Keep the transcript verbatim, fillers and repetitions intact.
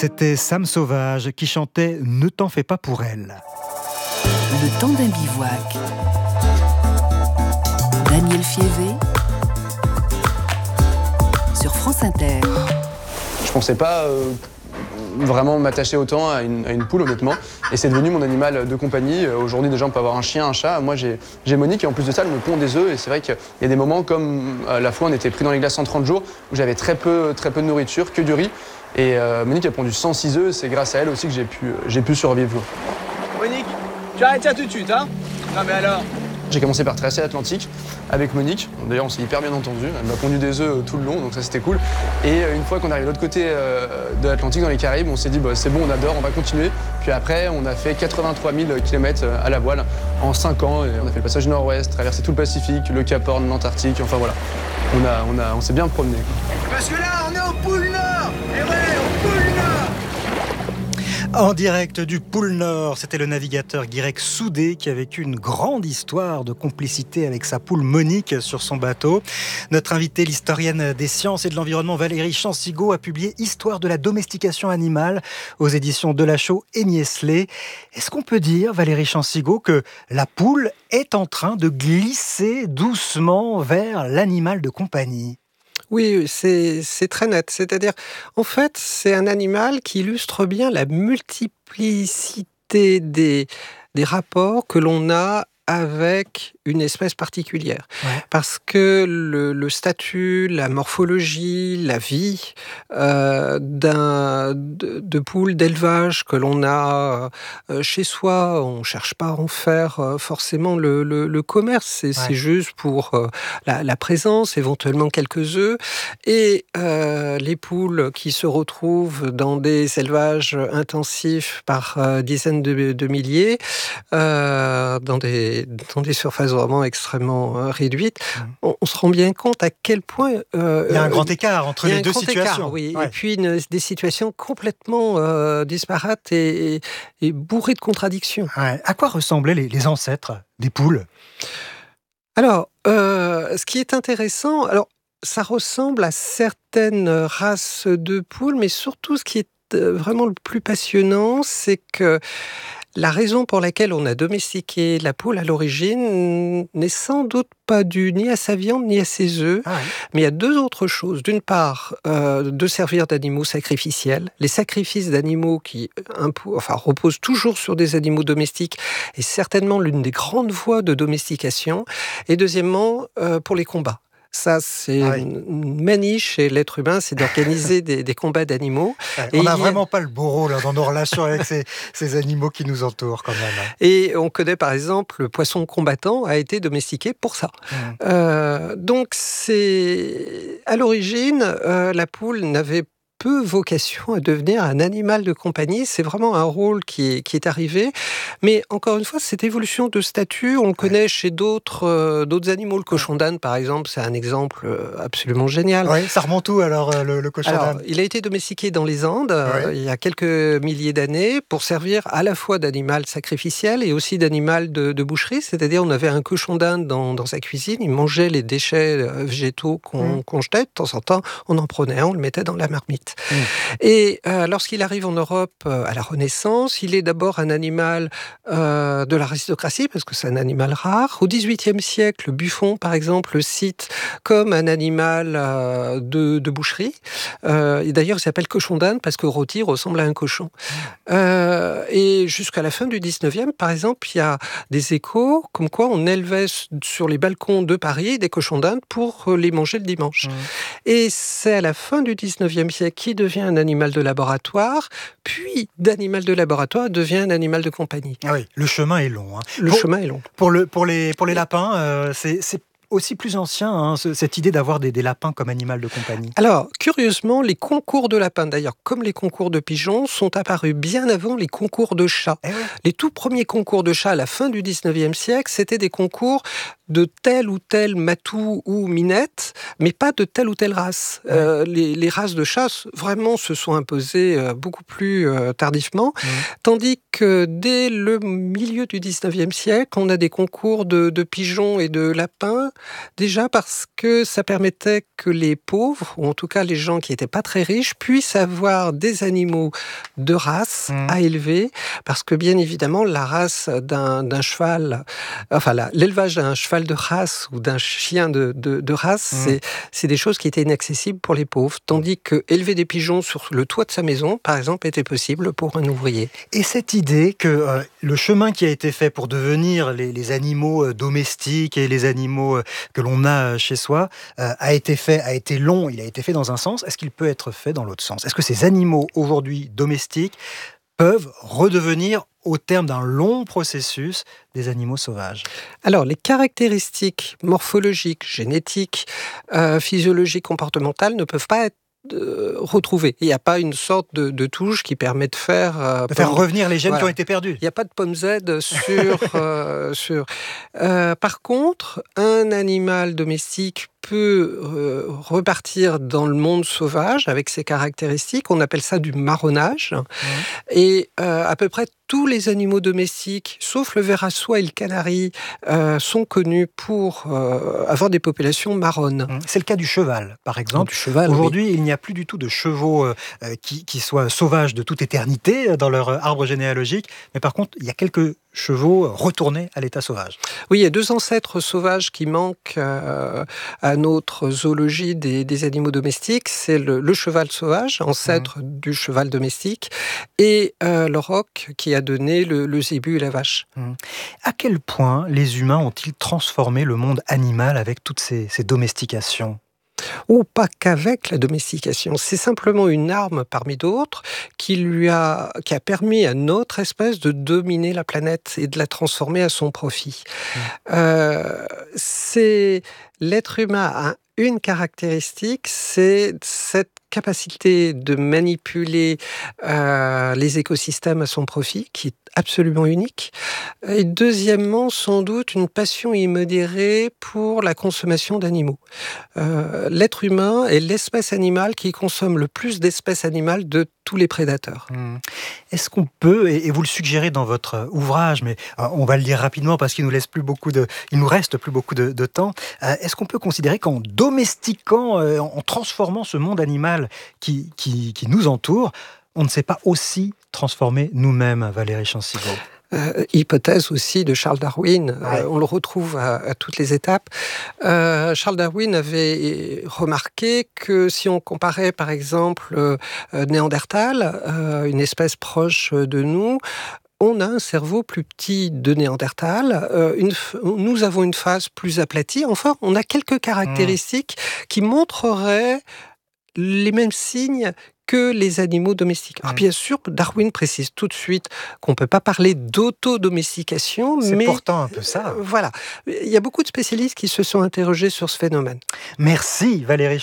C'était Sam Sauvage qui chantait « Ne t'en fais pas pour elle ». Le temps d'un bivouac. Daniel Fievé sur France Inter. Je pensais pas euh, vraiment m'attacher autant à une, à une poule, honnêtement. Et c'est devenu mon animal de compagnie. Aujourd'hui, déjà, on peut avoir un chien, un chat. Moi, j'ai, j'ai Monique et en plus de ça, elle me pond des œufs. Et c'est vrai qu'il y a des moments comme euh, la fois, on était pris dans les glaces cent trente jours où j'avais très peu, très peu de nourriture, que du riz. Et euh, Monique a pondu cent six œufs. C'est grâce à elle aussi que j'ai pu, j'ai pu survivre. Monique, tu arrêtes ça tout de suite, hein? Non mais alors? J'ai commencé par traverser l'Atlantique avec Monique. D'ailleurs, on s'est hyper bien entendu. Elle m'a pondu des œufs tout le long, donc ça c'était cool. Et une fois qu'on arrive de l'autre côté de l'Atlantique, dans les Caraïbes, on s'est dit bah, c'est bon, on adore, on va continuer. Puis après, on a fait quatre-vingt-trois mille kilomètres à la voile en cinq ans. Et on a fait le passage nord-ouest, traversé tout le Pacifique, le Cap Horn, l'Antarctique. Enfin voilà, on, a, on, a, on s'est bien promené. Parce que là, on est au pôle Nord. Et ouais, au pôle Nord. En direct du pôle Nord, c'était le navigateur Guirec Soudé qui a vécu une grande histoire de complicité avec sa poule Monique sur son bateau. Notre invitée, l'historienne des sciences et de l'environnement Valérie Chancigot, a publié Histoire de la domestication animale aux éditions Delachaux et Niestlé. Est-ce qu'on peut dire, Valérie Chancigot, que la poule est en train de glisser doucement vers l'animal de compagnie ? Oui, c'est, c'est très net. C'est-à-dire, en fait, c'est un animal qui illustre bien la multiplicité des, des rapports que l'on a avec une espèce particulière. Ouais. Parce que le, le statut, la morphologie, la vie euh, d'un, de, de poule d'élevage que l'on a euh, chez soi, on ne cherche pas à en faire euh, forcément le, le, le commerce. C'est, ouais. c'est juste pour euh, la, la présence, éventuellement quelques œufs. Et euh, les poules qui se retrouvent dans des élevages intensifs par euh, dizaines de, de milliers, euh, dans des dans des surfaces vraiment extrêmement euh, réduites, mmh. on, on se rend bien compte à quel point... Euh, il y a un grand écart entre les deux situations. Écart, oui. Ouais. Et puis une, des situations complètement euh, disparates et, et, et bourrées de contradictions. Ouais. À quoi ressemblaient les, les ancêtres des poules ? Alors, euh, ce qui est intéressant, alors ça ressemble à certaines races de poules, mais surtout ce qui est vraiment le plus passionnant, c'est que la raison pour laquelle on a domestiqué la poule à l'origine n'est sans doute pas due ni à sa viande ni à ses œufs, ah ouais. mais il y a deux autres choses. D'une part, euh, de servir d'animaux sacrificiels. Les sacrifices d'animaux qui impo- enfin, reposent toujours sur des animaux domestiques est certainement l'une des grandes voies de domestication. Et deuxièmement, euh, pour les combats. Ça, c'est ah oui. une manie chez l'être humain, c'est d'organiser des, des combats d'animaux. Ouais, on n'a vraiment a... pas le beau rôle dans nos relations avec ces, ces animaux qui nous entourent quand même. Et on connaît par exemple le poisson combattant a été domestiqué pour ça. Mmh. Euh, donc, c'est à l'origine, euh, la poule n'avait peu vocation à devenir un animal de compagnie. C'est vraiment un rôle qui est, qui est arrivé. Mais encore une fois, cette évolution de statut, on le ouais. connaît chez d'autres, euh, d'autres animaux. Le cochon d'Inde, par exemple, c'est un exemple absolument génial. Oui, ça remonte où alors, le, le cochon alors, d'Inde ? Il a été domestiqué dans les Andes ouais. euh, il y a quelques milliers d'années pour servir à la fois d'animal sacrificiel et aussi d'animal de, de boucherie. C'est-à-dire, on avait un cochon d'Inde dans, dans sa cuisine, il mangeait les déchets végétaux qu'on, mmh. qu'on jetait. De temps en temps, on en prenait, on le mettait dans la marmite. Mmh. Et euh, lorsqu'il arrive en Europe euh, à la Renaissance, il est d'abord un animal euh, de l'aristocratie, parce que c'est un animal rare. Au dix-huitième siècle, Buffon, par exemple, le cite comme un animal euh, de, de boucherie. Euh, et d'ailleurs, il s'appelle cochon d'Inde parce que rôti ressemble à un cochon. Euh, et jusqu'à la fin du dix-neuvième, par exemple, il y a des échos comme quoi on élevait sur les balcons de Paris des cochons d'Inde pour les manger le dimanche. Mmh. Et c'est à la fin du dix-neuvième siècle qui devient un animal de laboratoire, puis d'animal de laboratoire devient un animal de compagnie. Ah oui, le chemin est long. Hein. Le pour, chemin est long. Pour, le, pour, les, pour les lapins, euh, c'est, c'est aussi plus ancien, hein, cette idée d'avoir des, des lapins comme animal de compagnie. Alors, curieusement, les concours de lapins, d'ailleurs, comme les concours de pigeons, sont apparus bien avant les concours de chats. Eh ouais. Les tout premiers concours de chats à la fin du dix-neuvième siècle, c'était des concours de tel ou tel matou ou minette, mais pas de telle ou telle race. Ouais. Euh, les, les races de chasse, vraiment, se sont imposées euh, beaucoup plus euh, tardivement, mmh. tandis que dès le milieu du dix-neuvième siècle, on a des concours de, de pigeons et de lapins, déjà parce que ça permettait que les pauvres, ou en tout cas les gens qui n'étaient pas très riches, puissent avoir des animaux de race mmh. à élever, parce que bien évidemment, la race d'un, d'un cheval, enfin la, l'élevage d'un cheval de race ou d'un chien de, de, de race, mmh. c'est, c'est des choses qui étaient inaccessibles pour les pauvres, tandis que élever des pigeons sur le toit de sa maison, par exemple, était possible pour un ouvrier. Et cette idée que euh, le chemin qui a été fait pour devenir les, les animaux euh, domestiques et les animaux euh, que l'on a chez soi euh, a été fait, a été long, il a été fait dans un sens. Est-ce qu'il peut être fait dans l'autre sens ? Est-ce que ces animaux aujourd'hui domestiques peuvent redevenir, au terme d'un long processus, des animaux sauvages ? Alors, les caractéristiques morphologiques, génétiques, euh, physiologiques, comportementales ne peuvent pas être de retrouver. Il n'y a pas une sorte de, de touche qui permet de faire... Euh, de faire pomme... revenir les gènes voilà. qui ont été perdus. Il n'y a pas de pomme Z sur... euh, sur... Euh, par contre, un animal domestique peut euh, repartir dans le monde sauvage avec ses caractéristiques. On appelle ça du marronnage. Mmh. Et euh, à peu près tous les animaux domestiques, sauf le ver à soie et le canari, euh, sont connus pour euh, avoir des populations marronnes. Mmh. C'est le cas du cheval, par exemple. Du cheval, aujourd'hui, oui. il n'y a plus du tout de chevaux euh, qui, qui soient sauvages de toute éternité dans leur arbre généalogique. Mais par contre, il y a quelques chevaux retournés à l'état sauvage. Oui, il y a deux ancêtres sauvages qui manquent euh, à notre zoologie des, des animaux domestiques. C'est le, le cheval sauvage, ancêtre mmh. du cheval domestique, et euh, le roc qui a donné le, le zébu et la vache. Mmh. À quel point les humains ont-ils transformé le monde animal avec toutes ces, ces domestications ? Ou pas qu'avec la domestication. C'est simplement une arme parmi d'autres qui lui a, qui a permis à notre espèce de dominer la planète et de la transformer à son profit. Mmh. Euh, c'est, l'être humain a une caractéristique, c'est cette capacité de manipuler euh, les écosystèmes à son profit, qui est absolument unique. Et deuxièmement, sans doute, une passion immodérée pour la consommation d'animaux. Euh, l'être humain est l'espèce animale qui consomme le plus d'espèces animales de tous les prédateurs. Mmh. Est-ce qu'on peut, et vous le suggérez dans votre ouvrage, mais on va le lire rapidement parce qu'il nous laisse plus beaucoup de, il nous reste plus beaucoup de, de temps, est-ce qu'on peut considérer qu'en domestiquant, en transformant ce monde animal qui, qui, qui nous entoure, on ne s'est pas aussi transformé nous-mêmes, Valérie Chancigo ? Euh, hypothèse aussi de Charles Darwin, ouais. euh, on le retrouve à, à toutes les étapes. Euh, Charles Darwin avait remarqué que si on comparait par exemple euh, Néandertal, euh, une espèce proche de nous, on a un cerveau plus petit de Néandertal, euh, une, nous avons une face plus aplatie, enfin on a quelques caractéristiques mmh. qui montreraient les mêmes signes que les animaux domestiques. Alors bien sûr, Darwin précise tout de suite qu'on ne peut pas parler d'autodomestication, c'est mais... C'est pourtant un peu ça. Euh, voilà. Il y a beaucoup de spécialistes qui se sont interrogés sur ce phénomène. Merci Valérie